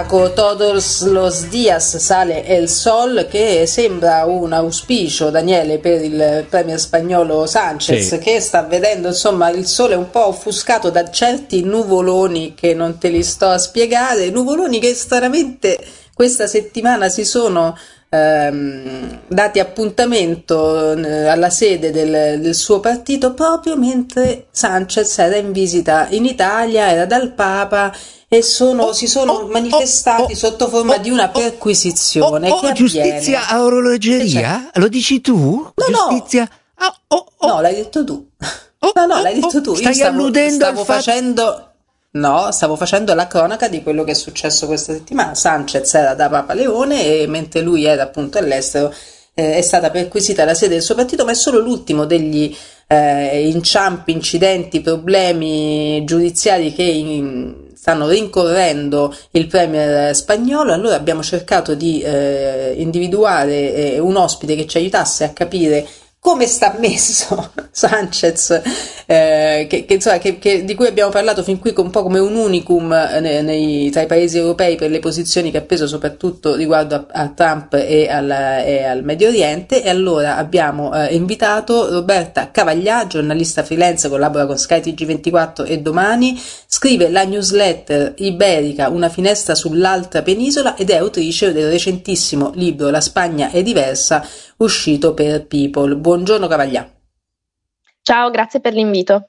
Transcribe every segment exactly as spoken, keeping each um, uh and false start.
Paco, todos los días sale el sol, che sembra un auspicio, Daniele, per il premier spagnolo Sanchez, sì, che sta vedendo insomma il sole un po' offuscato da certi nuvoloni che non te li sto a spiegare, nuvoloni che stranamente questa settimana si sono ehm, dati appuntamento eh, alla sede del, del suo partito proprio mentre Sanchez era in visita in Italia, era dal Papa e sono, oh, si sono oh, manifestati oh, sotto forma oh, di una perquisizione oh, oh, che oh, giustizia a orologeria? Lo dici tu? No, giustizia? no, ah, oh, oh. no, l'hai detto tu. Oh, no, no, oh, l'hai detto oh, tu. Stai Io stavo, alludendo stavo al fatto... facendo... No, stavo facendo la cronaca di quello che è successo questa settimana. Sanchez era da Papa Leone e mentre lui era appunto all'estero eh, è stata perquisita la sede del suo partito, ma è solo l'ultimo degli eh, inciampi, incidenti, problemi giudiziari che in, stanno rincorrendo il premier spagnolo. Allora abbiamo cercato di eh, individuare eh, un ospite che ci aiutasse a capire come sta messo Sanchez, eh, che, che, insomma, che, che, di cui abbiamo parlato fin qui un po' come un unicum nei, nei, tra i paesi europei per le posizioni che ha preso soprattutto riguardo a, a Trump e al, e al Medio Oriente. E allora abbiamo eh, invitato Roberta Cavaglià, giornalista freelance, collabora con Sky T G ventiquattro e Domani, scrive la newsletter Iberica, una finestra sull'altra penisola, ed è autrice del recentissimo libro La Spagna è diversa, uscito per People. Buongiorno Cavaglià. Ciao, grazie per l'invito.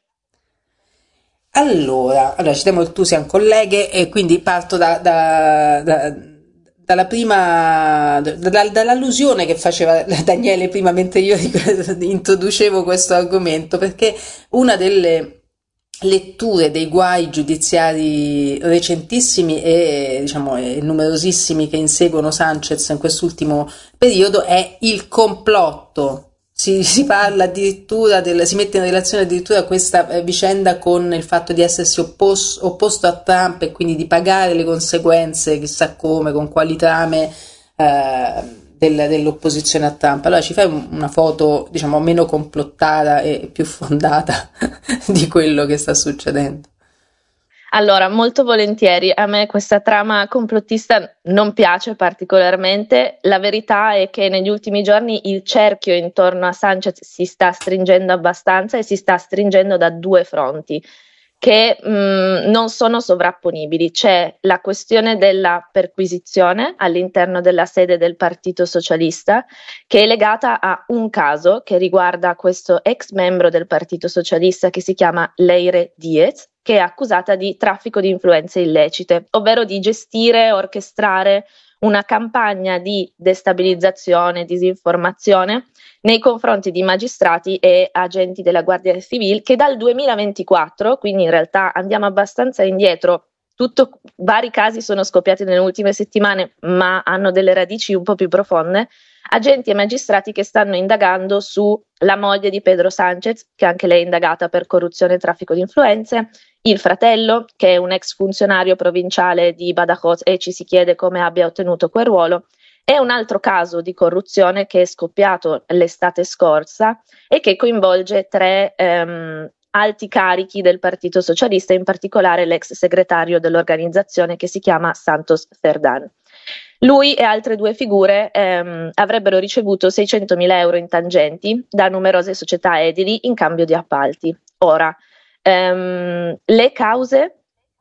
Allora, allora ci temo che tu siamo colleghe e quindi parto da, da, da, dalla prima, da, dall'allusione che faceva Daniele prima mentre io introducevo questo argomento, perché una delle letture dei guai giudiziari recentissimi e diciamo e numerosissimi che inseguono Sanchez in quest'ultimo periodo è il complotto. Si, si parla addirittura del, si mette in relazione addirittura questa eh, vicenda con il fatto di essersi oppos, opposto a Trump e quindi di pagare le conseguenze, chissà come, con quali trame eh, del, dell'opposizione a Trump. Allora ci fai un, una foto diciamo meno complottata e più fondata di quello che sta succedendo? Allora, molto volentieri, a me questa trama complottista non piace particolarmente. La verità è che negli ultimi giorni il cerchio intorno a Sanchez si sta stringendo abbastanza e si sta stringendo da due fronti che mh, non sono sovrapponibili. C'è la questione della perquisizione all'interno della sede del Partito Socialista, che è legata a un caso che riguarda questo ex membro del Partito Socialista che si chiama Leire Diez, che è accusata di traffico di influenze illecite, ovvero di gestire, orchestrare una campagna di destabilizzazione, disinformazione nei confronti di magistrati e agenti della Guardia Civile che dal duemilaventiquattro, quindi in realtà andiamo abbastanza indietro, tutto, vari casi sono scoppiati nelle ultime settimane ma hanno delle radici un po' più profonde, agenti e magistrati che stanno indagando sulla moglie di Pedro Sánchez, che anche lei è indagata per corruzione e traffico di influenze, il fratello, che è un ex funzionario provinciale di Badajoz e ci si chiede come abbia ottenuto quel ruolo, e un altro caso di corruzione che è scoppiato l'estate scorsa e che coinvolge tre ehm, alti carichi del Partito Socialista, in particolare l'ex segretario dell'organizzazione che si chiama Santos Cerdán. Lui e altre due figure ehm, avrebbero ricevuto seicentomila euro in tangenti da numerose società edili in cambio di appalti. Ora, ehm, le cause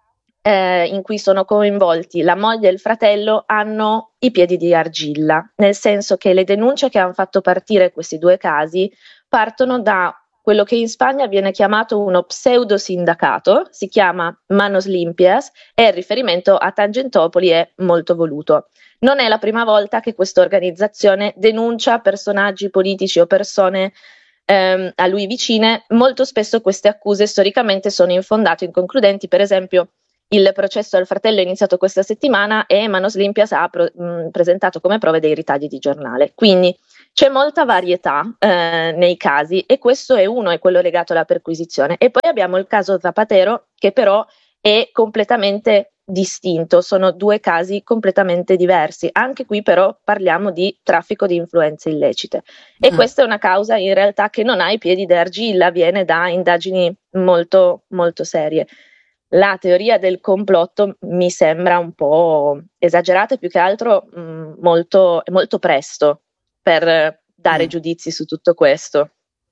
eh, in cui sono coinvolti la moglie e il fratello hanno i piedi di argilla, nel senso che le denunce che hanno fatto partire questi due casi partono da quello che in Spagna viene chiamato uno pseudo sindacato, si chiama Manos Limpias e il riferimento a Tangentopoli è molto voluto. Non è la prima volta che questa organizzazione denuncia personaggi politici o persone ehm, a lui vicine. Molto spesso queste accuse storicamente sono infondate, inconcludenti. Per esempio, il processo al fratello è iniziato questa settimana e Manos Limpias ha pro- mh, presentato come prove dei ritagli di giornale. Quindi c'è molta varietà eh, nei casi e questo è uno, è quello legato alla perquisizione. E poi abbiamo il caso Zapatero, che però è completamente distinto, sono due casi completamente diversi. Anche qui però parliamo di traffico di influenze illecite e mm. questa è una causa in realtà che non ha i piedi d'argilla, viene da indagini molto molto serie. la teoria del complotto mi sembra un po' esagerata e più che altro mh, molto, molto presto per dare Mm. giudizi su tutto questo.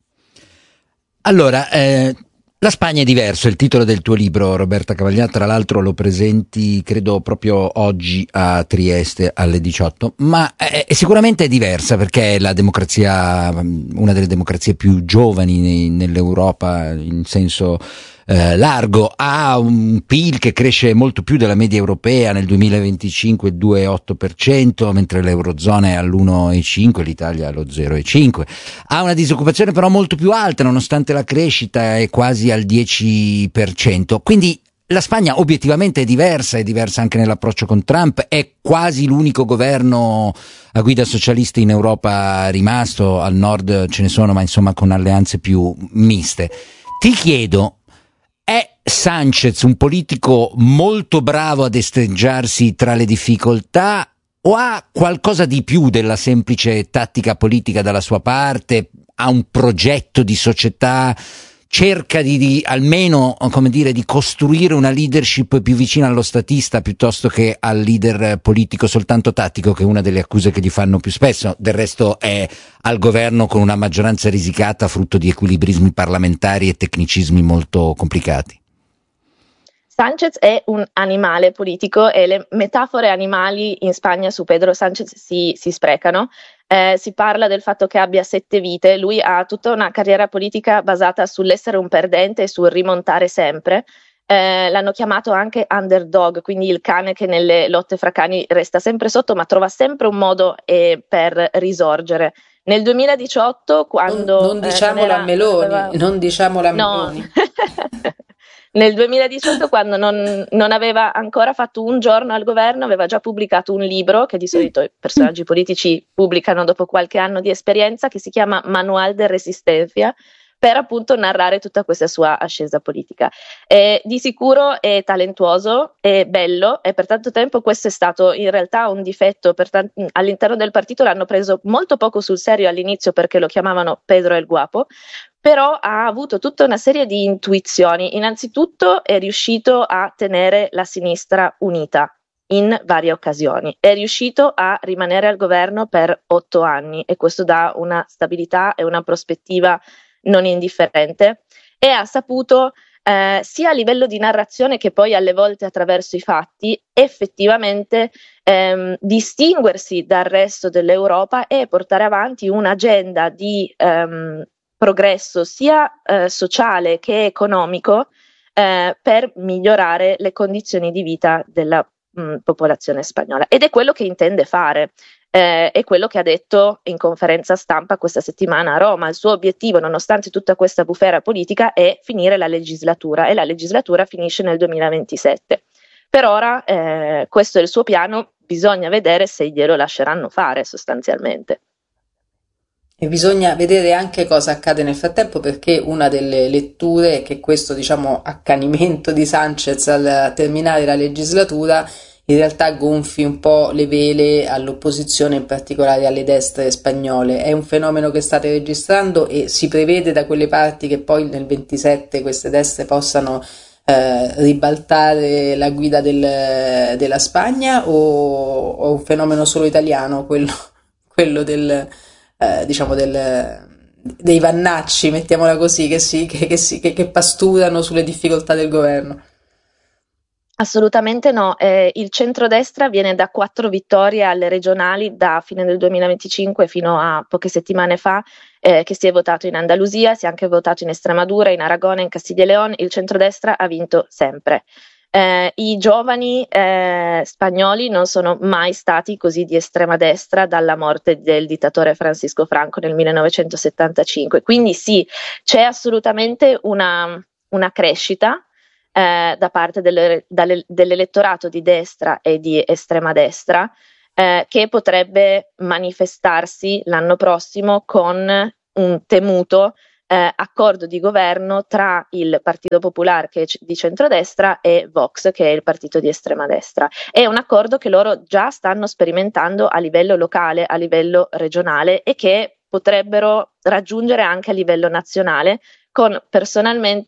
Allora, eh, la Spagna è diverso, il titolo del tuo libro, Roberta Cavaglià, tra l'altro lo presenti credo proprio oggi a Trieste alle diciotto, ma è, è sicuramente è diversa perché è la democrazia, una delle democrazie più giovani nell'Europa in senso eh, largo, ha un P I L che cresce molto più della media europea, nel duemilaventicinque due virgola otto per cento, mentre l'Eurozona è all'uno virgola cinque, l'Italia allo zero virgola cinque. Ha una disoccupazione però molto più alta, nonostante la crescita è quasi al dieci per cento. Quindi la Spagna obiettivamente è diversa, è diversa anche nell'approccio con Trump, è quasi l'unico governo a guida socialista in Europa rimasto, al nord ce ne sono, ma insomma con alleanze più miste. Ti chiedo, è Sánchez un politico molto bravo a destreggiarsi tra le difficoltà o ha qualcosa di più della semplice tattica politica dalla sua parte? Ha un progetto di società? Cerca di, di almeno, come dire, di costruire una leadership più vicina allo statista piuttosto che al leader politico soltanto tattico, che è una delle accuse che gli fanno più spesso. Del resto è al governo con una maggioranza risicata frutto di equilibrismi parlamentari e tecnicismi molto complicati. Sánchez è un animale politico e le metafore animali in Spagna su Pedro Sánchez si, si sprecano. Eh, si parla del fatto che abbia sette vite, lui ha tutta una carriera politica basata sull'essere un perdente e sul rimontare sempre. Eh, l'hanno chiamato anche underdog, quindi il cane che nelle lotte fra cani resta sempre sotto ma trova sempre un modo eh, per risorgere. Nel duemiladiciotto, quando Non, non eh, diciamolo non era, a Meloni, aveva... non diciamolo a No. Meloni. Nel duemiladiciotto, quando non, non aveva ancora fatto un giorno al governo, aveva già pubblicato un libro che di solito i personaggi politici pubblicano dopo qualche anno di esperienza, che si chiama Manual de Resistencia, per appunto narrare tutta questa sua ascesa politica. E di sicuro è talentuoso, è bello e per tanto tempo questo è stato in realtà un difetto. Per tant- all'interno del partito l'hanno preso molto poco sul serio all'inizio perché lo chiamavano Pedro el Guapo, però ha avuto tutta una serie di intuizioni. Innanzitutto è riuscito a tenere la sinistra unita in varie occasioni, è riuscito a rimanere al governo per otto anni e questo dà una stabilità e una prospettiva non indifferente, e ha saputo eh, sia a livello di narrazione che poi alle volte attraverso i fatti effettivamente ehm, distinguersi dal resto dell'Europa e portare avanti un'agenda di ehm, progresso sia eh, sociale che economico eh, per migliorare le condizioni di vita della mh, popolazione spagnola, ed è quello che intende fare. Eh, è quello che ha detto in conferenza stampa questa settimana a Roma. Il suo obiettivo, nonostante tutta questa bufera politica, è finire la legislatura, e la legislatura finisce nel duemilaventisette. Per ora eh, questo è il suo piano, bisogna vedere se glielo lasceranno fare sostanzialmente. E bisogna vedere anche cosa accade nel frattempo, perché una delle letture è che questo, diciamo, accanimento di Sánchez al terminare la legislatura in realtà gonfi un po' le vele all'opposizione, in particolare alle destre spagnole. È un fenomeno che state registrando e si prevede da quelle parti che poi nel ventisette queste destre possano eh, ribaltare la guida del, della Spagna, o, o è un fenomeno solo italiano, quello, quello del, eh, diciamo del, dei vannacci, mettiamola così, che, si, che, che, si, che, che pasturano sulle difficoltà del governo? Assolutamente no, eh, il centrodestra viene da quattro vittorie alle regionali da fine del duemilaventicinque fino a poche settimane fa, eh, che si è votato in Andalusia, si è anche votato in Estremadura, in Aragona, in Castiglia e León. Il centrodestra ha vinto sempre. Eh, I giovani eh, spagnoli non sono mai stati così di estrema destra dalla morte del dittatore Francisco Franco nel millenovecentosettantacinque, quindi sì, c'è assolutamente una, una crescita Eh, da parte delle, dalle, dell'elettorato di destra e di estrema destra, eh, che potrebbe manifestarsi l'anno prossimo con un temuto eh, accordo di governo tra il Partito Popolare, che è di centrodestra, e Vox, che è il partito di estrema destra. È un accordo che loro già stanno sperimentando a livello locale, a livello regionale, e che potrebbero raggiungere anche a livello nazionale, con personalmente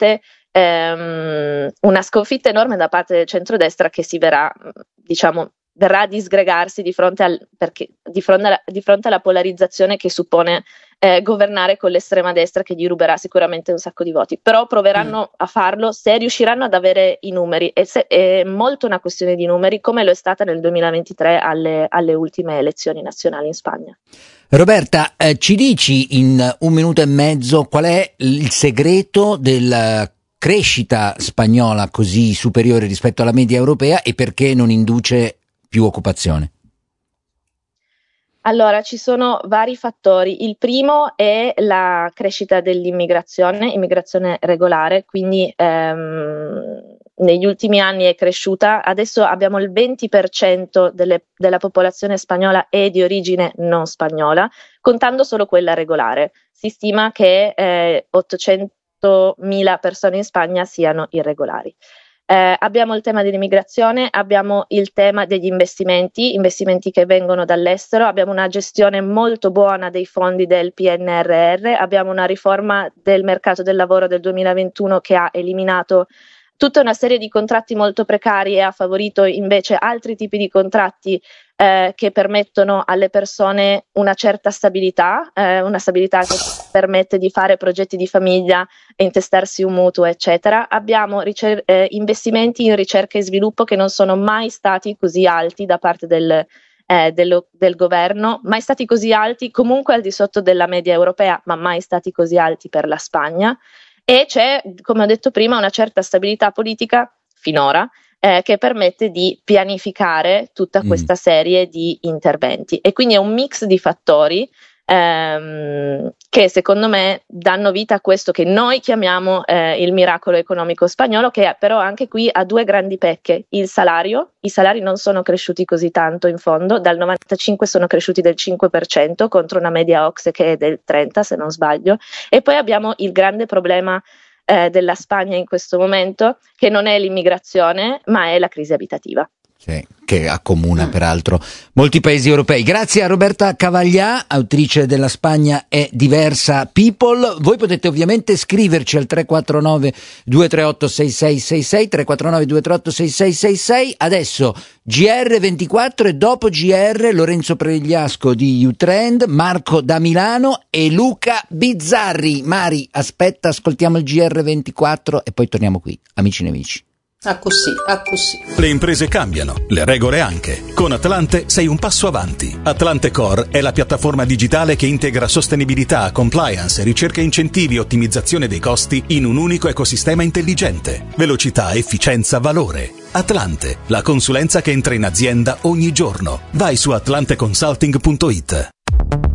ehm, una sconfitta enorme da parte del centrodestra che si verrà, diciamo, verrà a disgregarsi di fronte, al, perché, di fronte, alla, di fronte alla polarizzazione che suppone eh, governare con l'estrema destra, che gli ruberà sicuramente un sacco di voti, però proveranno mm. a farlo se riusciranno ad avere i numeri, e se, è molto una questione di numeri, come lo è stata nel duemilaventitré alle, alle ultime elezioni nazionali in Spagna. Roberta, eh, ci dici in un minuto e mezzo qual è il segreto della crescita spagnola così superiore rispetto alla media europea e perché non induce più occupazione? Allora, ci sono vari fattori. Il primo è la crescita dell'immigrazione, immigrazione regolare, quindi ehm, negli ultimi anni è cresciuta. Adesso abbiamo il venti per cento delle, della popolazione spagnola è di origine non spagnola, contando solo quella regolare. Si stima che eh, ottocentomila persone in Spagna siano irregolari. Eh, abbiamo il tema dell'immigrazione, abbiamo il tema degli investimenti, investimenti che vengono dall'estero, abbiamo una gestione molto buona dei fondi del P N R R, abbiamo una riforma del mercato del lavoro del duemilaventuno che ha eliminato tutta una serie di contratti molto precari e ha favorito invece altri tipi di contratti eh, che permettono alle persone una certa stabilità, eh, una stabilità che permette di fare progetti di famiglia e intestarsi un mutuo, eccetera. Abbiamo ricer- eh, investimenti in ricerca e sviluppo che non sono mai stati così alti da parte del, eh, dello, del governo, mai stati così alti, comunque al di sotto della media europea, ma mai stati così alti per la Spagna. E c'è, come ho detto prima, una certa stabilità politica, finora, eh, che permette di pianificare tutta questa mm. serie di interventi. E quindi è un mix di fattori ehm, che secondo me danno vita a questo che noi chiamiamo eh, il miracolo economico spagnolo, che però anche qui ha due grandi pecche. Il salario, i salari non sono cresciuti così tanto in fondo, dal novantacinque sono cresciuti del cinque per cento contro una media O C S E che è del trenta se non sbaglio, e poi abbiamo il grande problema eh, della Spagna in questo momento, che non è l'immigrazione ma è la crisi abitativa. Sì, che accomuna peraltro molti paesi europei. Grazie a Roberta Cavaglià, autrice della Spagna è diversa People. Voi potete ovviamente scriverci al tre quattro nove due tre otto sei sei sei sei, tre quattro nove due tre otto sei sei sei sei. Adesso G R ventiquattro e dopo G R Lorenzo Pregliasco di U-Trend, Marco da Milano e Luca Bizzarri. Mari, aspetta, ascoltiamo il G R ventiquattro e poi torniamo qui, amici nemici. Ah così, ah così. Le imprese cambiano, le regole anche. Con Atlante sei un passo avanti. Atlante Core è la piattaforma digitale che integra sostenibilità, compliance, ricerca, incentivi e ottimizzazione dei costi in un unico ecosistema intelligente. Velocità, efficienza, valore. Atlante, la consulenza che entra in azienda ogni giorno. Vai su atlante consulting punto it.